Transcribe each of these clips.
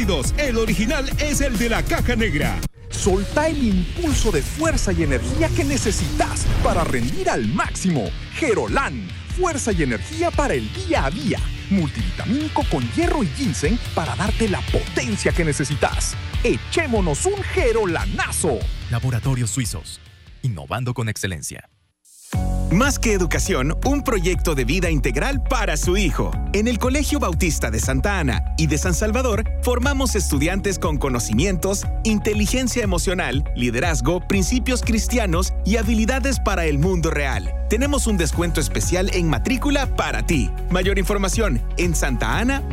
sólidos, el original es el de la caja negra. Soltá el impulso de fuerza y energía que necesitas para rendir al máximo. Gerolán, fuerza y energía para el día a día. Multivitamínico con hierro y ginseng para darte la potencia que necesitas. Echémonos un Gerolanazo. Laboratorios Suizos, innovando con excelencia. Más que educación, un proyecto de vida integral para su hijo. En el Colegio Bautista de Santa Ana y de San Salvador, formamos estudiantes con conocimientos, inteligencia emocional, liderazgo, principios cristianos y habilidades para el mundo real. Tenemos un descuento especial en matrícula para ti. Mayor información en Santa Ana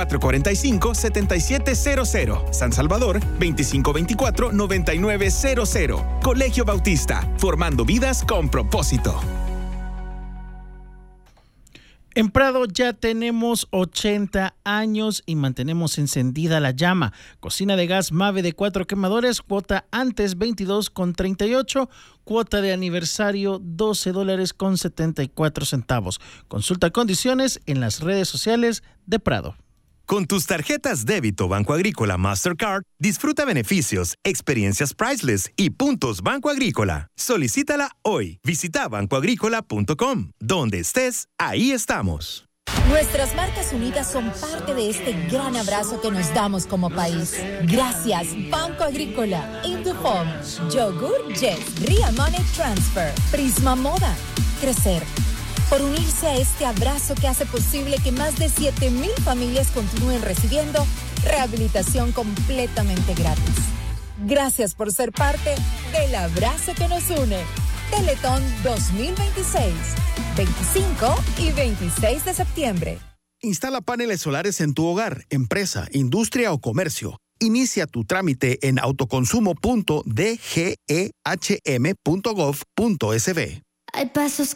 2445-7700, San Salvador 2524-9900. Colegio Bautista, formando vidas con propósito. En Prado ya tenemos 80 años y mantenemos encendida la llama. Cocina de gas Mave de 4 quemadores, cuota antes $22.38, cuota de aniversario $12.74. Consulta condiciones en las redes sociales de Prado. Con tus tarjetas débito Banco Agrícola Mastercard, disfruta beneficios, experiencias priceless y puntos Banco Agrícola. Solicítala hoy. Visita bancoagrícola.com. Donde estés, ahí estamos. Nuestras marcas unidas son parte de este gran abrazo que nos damos como país. Gracias, Banco Agrícola, Indufom, Yogur Yes, Ria Money Transfer, Prisma Moda. Crecer. Por unirse a este abrazo que hace posible que más de 7,000 familias continúen recibiendo rehabilitación completamente gratis. Gracias por ser parte del abrazo que nos une. Teletón 2026, 25 y 26 de septiembre. Instala paneles solares en tu hogar, empresa, industria o comercio. Inicia tu trámite en autoconsumo.dgehm.gov.sb. Hay pasos